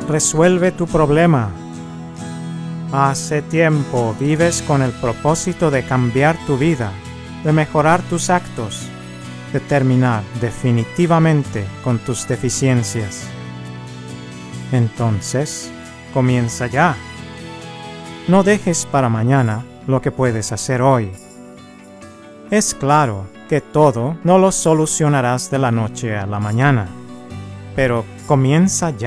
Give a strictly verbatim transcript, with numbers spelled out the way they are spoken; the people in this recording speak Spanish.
resuelve tu problema. Hace tiempo vives con el propósito de cambiar tu vida, de mejorar tus actos, de terminar definitivamente con tus deficiencias. Entonces, comienza ya. No dejes para mañana lo que puedes hacer hoy. Es claro que todo no lo solucionarás de la noche a la mañana, pero comienza ya.